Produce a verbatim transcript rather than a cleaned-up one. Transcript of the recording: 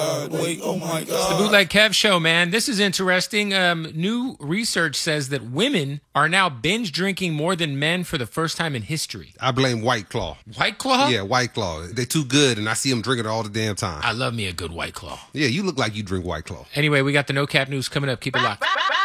Wait, oh my God. It's the Bootleg Kev Show, man. This is interesting. Um, new research says that women are now binge drinking more than men for the first time in history. I blame White Claw. White Claw? Yeah, White Claw. They're too good, and I see them drinking it all the damn time. I love me a good White Claw. Yeah, you look like you drink White Claw. Anyway, we got the No Cap News coming up. Keep it locked.